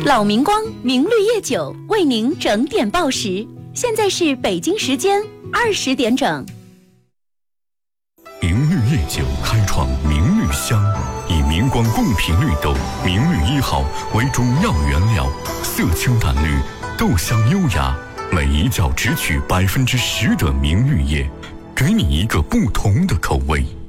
老明光明绿叶酒为您整点报时，现在是北京时间20点整。 明绿叶酒开创明绿香，以明光贡品绿豆明绿1号为中药原料，色清淡绿，豆香优雅，每一角只取10%的明绿叶，给你一个不同的口味。